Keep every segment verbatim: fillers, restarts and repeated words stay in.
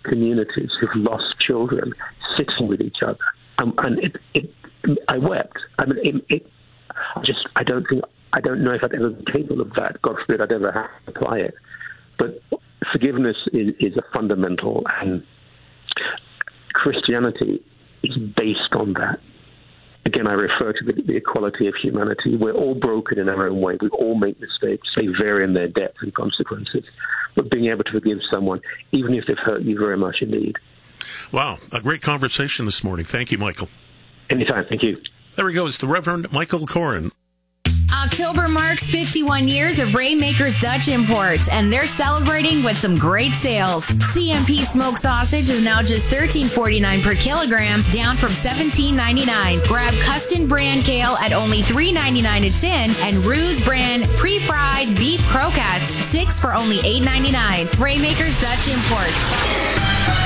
communities who've lost children sitting with each other. Um, and it, it, I wept. I mean, it, it, I just, I don't think, I don't know if I'd ever be capable of that. God forbid I'd ever have to apply it. But forgiveness is, is a fundamental, and Christianity is based on that. Again, I refer to the, the equality of humanity. We're all broken in our own way. We all make mistakes. They vary in their depth and consequences. But being able to forgive someone, even if they've hurt you very much indeed. Wow, a great conversation this morning. Thank you, Michael. Anytime, thank you. There he goes, the Reverend Michael Koren. October marks fifty-one years of Rainmakers Dutch Imports, and they're celebrating with some great sales. C M P smoked sausage is now just thirteen forty-nine per kilogram, down from seventeen ninety-nine. Grab Custom brand kale at only three ninety-nine a tin, and Ruse brand pre-fried beef croquettes, six for only eight ninety-nine. Rainmakers Dutch Imports.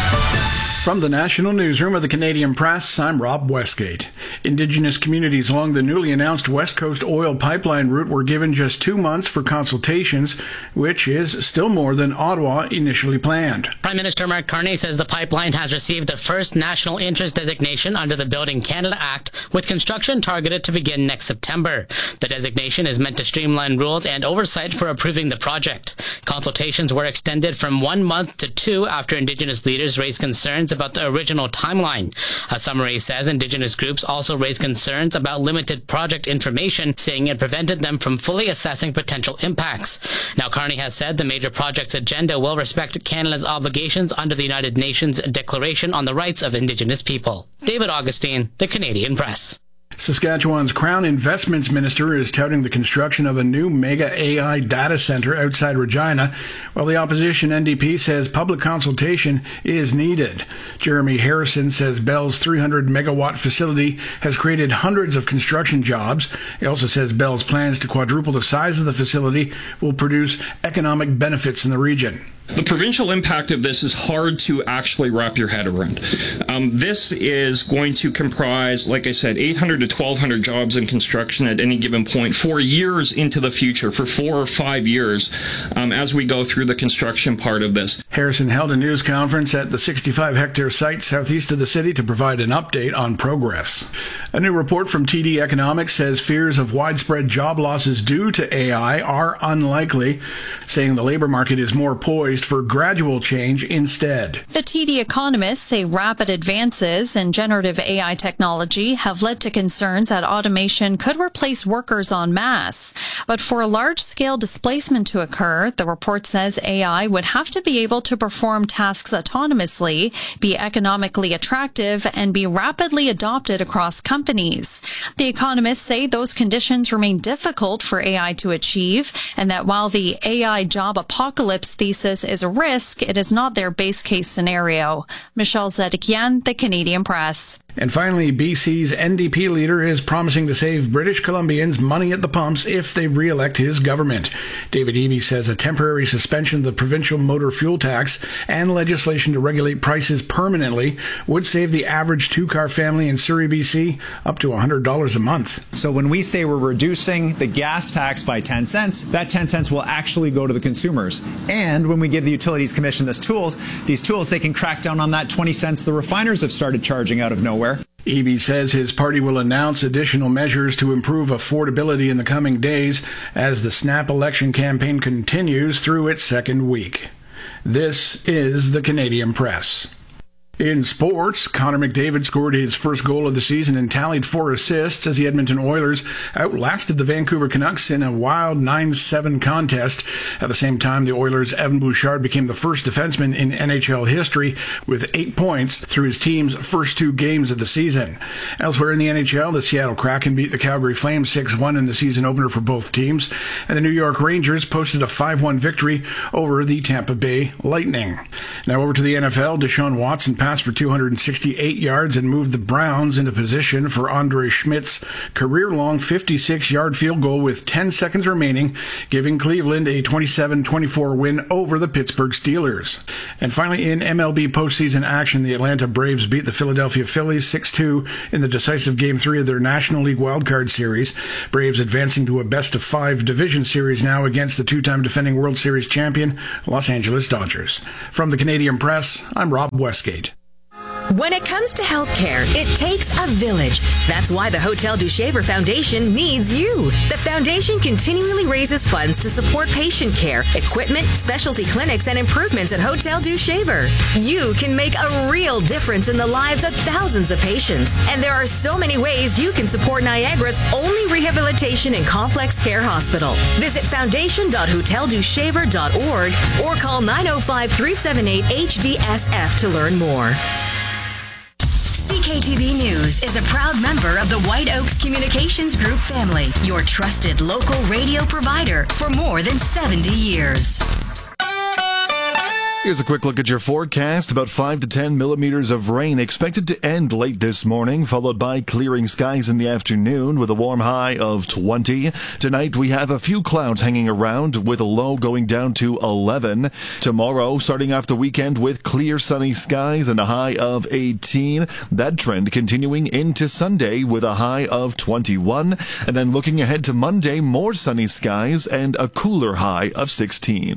From the National Newsroom of the Canadian Press, I'm Rob Westgate. Indigenous communities along the newly announced West Coast oil pipeline route were given just two months for consultations, which is still more than Ottawa initially planned. Prime Minister Mark Carney says the pipeline has received the first national interest designation under the Building Canada Act, with construction targeted to begin next September. The designation is meant to streamline rules and oversight for approving the project. Consultations were extended from one month to two after Indigenous leaders raised concerns about the original timeline. A summary says Indigenous groups also raised concerns about limited project information, saying it prevented them from fully assessing potential impacts. Now, Carney has said the major project's agenda will respect Canada's obligations under the United Nations Declaration on the Rights of Indigenous People. David Augustine, The Canadian Press. Saskatchewan's Crown Investments Minister is touting the construction of a new mega A I data center outside Regina, while the opposition N D P says public consultation is needed. Jeremy Harrison says Bell's three hundred megawatt facility has created hundreds of construction jobs. He also says Bell's plans to quadruple the size of the facility will produce economic benefits in the region. The provincial impact of this is hard to actually wrap your head around. Um, this is going to comprise, like I said, eight hundred to twelve hundred jobs in construction at any given point for years into the future, for four or five years, um, as we go through the construction part of this. Harrison held a news conference at the sixty-five hectare site southeast of the city to provide an update on progress. A new report from T D Economics says fears of widespread job losses due to A I are unlikely, saying the labor market is more poised for gradual change instead. The T D economists say rapid advances in generative A I technology have led to concerns that automation could replace workers en masse. But for a large-scale displacement to occur, the report says A I would have to be able to perform tasks autonomously, be economically attractive, and be rapidly adopted across companies. The economists say those conditions remain difficult for A I to achieve, and that while the A I job apocalypse thesis is a risk, it is not their base case scenario. Michelle Zedekian, The Canadian Press. And finally, B C's N D P leader is promising to save British Columbians money at the pumps if they re-elect his government. David Eby says a temporary suspension of the provincial motor fuel tax and legislation to regulate prices permanently would save the average two-car family in Surrey, B C up to one hundred dollars a month. So when we say we're reducing the gas tax by ten cents, that ten cents will actually go to the consumers. And when we give the Utilities Commission these tools, these tools, they can crack down on that twenty cents the refiners have started charging out of nowhere. Eby says his party will announce additional measures to improve affordability in the coming days as the Snap election campaign continues through its second week. This is the Canadian Press. In sports, Connor McDavid scored his first goal of the season and tallied four assists as the Edmonton Oilers outlasted the Vancouver Canucks in a wild nine seven contest. At the same time, the Oilers' Evan Bouchard became the first defenseman in N H L history with eight points through his team's first two games of the season. Elsewhere in the N H L, the Seattle Kraken beat the Calgary Flames six one in the season opener for both teams, and the New York Rangers posted a five one victory over the Tampa Bay Lightning. Now over to the N F L. Deshaun Watson passed pass for two hundred sixty-eight yards and moved the Browns into position for Andre Schmidt's career-long fifty-six-yard field goal with ten seconds remaining, giving Cleveland a twenty-seven twenty-four win over the Pittsburgh Steelers. And finally, in M L B postseason action, the Atlanta Braves beat the Philadelphia Phillies six two in the decisive Game three of their National League wildcard series. Braves advancing to a best-of-five division series now against the two-time defending World Series champion, Los Angeles Dodgers. From the Canadian Press, I'm Rob Westgate. When it comes to healthcare, it takes a village. That's why the Hotel du Shaver Foundation needs you. The foundation continually raises funds to support patient care, equipment, specialty clinics, and improvements at Hotel du Shaver. You can make a real difference in the lives of thousands of patients. And there are so many ways you can support Niagara's only rehabilitation and complex care hospital. Visit foundation dot hotel du shaver dot org or call nine oh five, three seven eight, H D S F to learn more. C K T V News is a proud member of the White Oaks Communications Group family, your trusted local radio provider for more than seventy years. Here's a quick look at your forecast. About five to ten millimeters of rain expected to end late this morning, followed by clearing skies in the afternoon with a warm high of twenty. Tonight we have a few clouds hanging around with a low going down to eleven. Tomorrow, starting off the weekend with clear sunny skies and a high of eighteen. That trend continuing into Sunday with a high of twenty-one. And then looking ahead to Monday, more sunny skies and a cooler high of sixteen.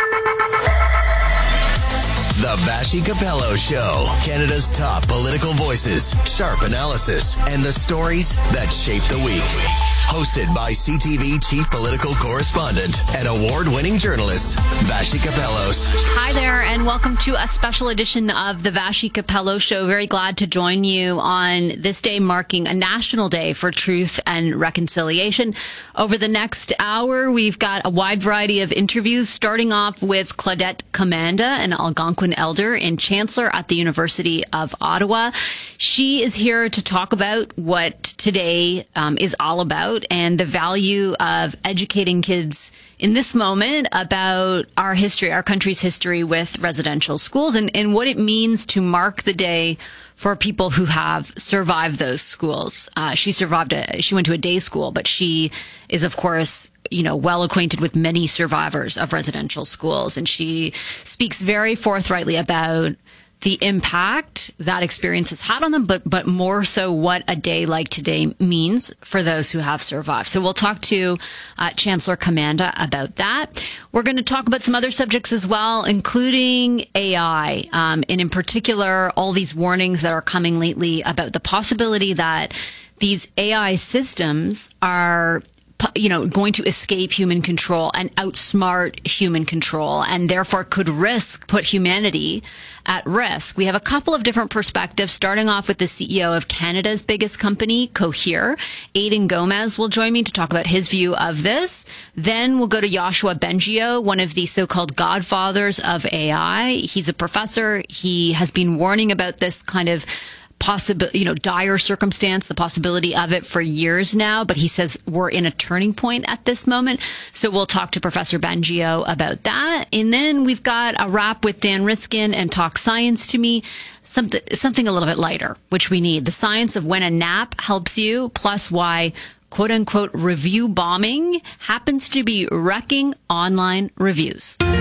The Vassy Capello Show. Canada's top political voices, sharp analysis, and the stories that shape the week. Hosted by C T V chief political correspondent and award-winning journalist, Vassy Capellos. Hi there, and welcome to a special edition of the Vassy Capello Show. Very glad to join you on this day marking a national day for truth and reconciliation. Over the next hour, we've got a wide variety of interviews, starting off with Claudette Commanda, an Algonquin elder and chancellor at the University of Ottawa. She is here to talk about what today um, is all about, and the value of educating kids in this moment about our history, our country's history with residential schools, and, and what it means to mark the day for people who have survived those schools. Uh, she survived a, she went to a day school, but she is, of course, you know, well acquainted with many survivors of residential schools. And she speaks very forthrightly about the impact that experience has had on them, but but more so what a day like today means for those who have survived. So we'll talk to uh, Chancellor Commanda about that. We're going to talk about some other subjects as well, including A I, um, and in particular, all these warnings that are coming lately about the possibility that these A I systems are you know, going to escape human control and outsmart human control, and therefore could risk, put humanity at risk. We have a couple of different perspectives, starting off with the C E O of Canada's biggest company, Cohere. Aidan Gomez will join me to talk about his view of this. Then we'll go to Yoshua Bengio, one of the so-called godfathers of A I. He's a professor. He has been warning about this kind of possible, you know, dire circumstance, the possibility of it for years now, but he says we're in a turning point at this moment. So we'll talk to Professor Bengio about that. And then we've got a wrap with Dan Riskin and Talk Science to Me, something, something a little bit lighter, which we need. The science of when a nap helps you, plus why quote unquote review bombing happens to be wrecking online reviews.